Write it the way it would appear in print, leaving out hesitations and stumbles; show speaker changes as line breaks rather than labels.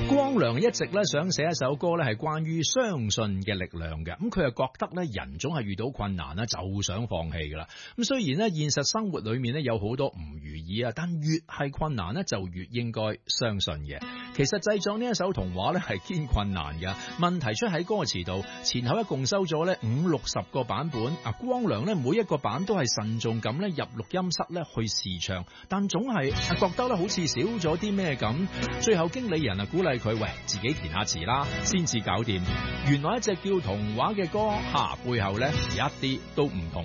光良一直咧想寫一首歌咧係關於相信嘅力量嘅，咁佢又覺得咧人總係遇到困難啦就想放棄噶啦。咁雖然咧現實生活裏面咧有好多唔如意啊，但越係困難咧就越應該相信嘅。其實製作呢一首童話咧係堅困難嘅，問題出喺歌詞度，前後一共收咗咧50-60個版本。啊，光良咧每一個版都係慎重咁咧入錄音室咧去試唱，但總係覺得咧好似少咗啲咩咁。最後經理人啊鼓勵佢，喂，自己填下詞啦，先至搞掂。原來一隻叫童話嘅歌，背後咧一啲都唔童